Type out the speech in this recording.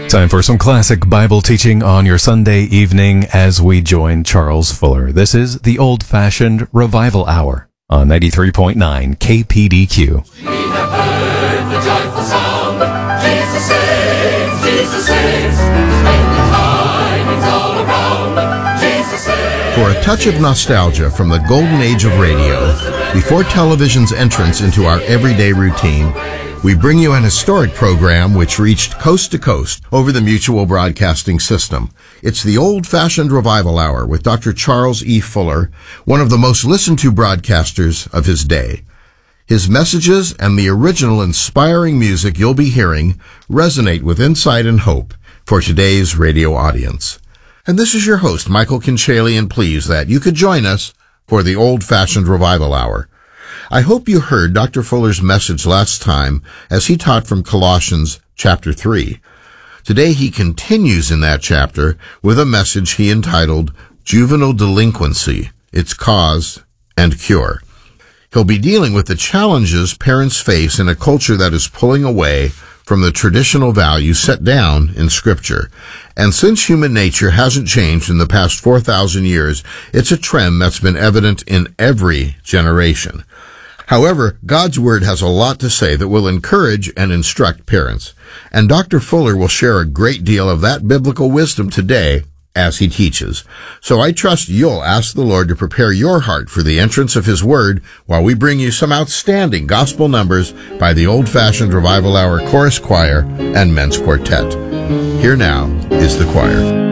Time for some classic Bible teaching on your Sunday evening as we join Charles Fuller. This is the Old-Fashioned Revival Hour on 93.9 KPDQ. We have heard the joyful song, Jesus saves, Jesus saves, splendid tidings all around, Jesus saves. For a touch of nostalgia from the golden age of radio, before television's entrance into our everyday routine, we bring you an historic program which reached coast to coast over the Mutual Broadcasting System. It's the Old-Fashioned Revival Hour with Dr. Charles E. Fuller, one of the most listened to broadcasters of his day. His messages and the original inspiring music you'll be hearing resonate with insight and hope for today's radio audience. And this is your host, Michael Kinchalian, pleased that you could join us for the Old-Fashioned Revival Hour. I hope you heard Dr. Fuller's message last time as he taught from Colossians chapter 3. Today he continues in that chapter with a message he entitled Juvenile Delinquency, Its Cause and Cure. He'll be dealing with the challenges parents face in a culture that is pulling away from the traditional values set down in Scripture. And since human nature hasn't changed in the past 4,000 years, it's a trend that's been evident in every generation. However, God's Word has a lot to say that will encourage and instruct parents. And Dr. Fuller will share a great deal of that biblical wisdom today as he teaches. So I trust you'll ask the Lord to prepare your heart for the entrance of His Word while we bring you some outstanding gospel numbers by the Old-Fashioned Revival Hour Chorus Choir and Men's Quartet. Here now is the choir.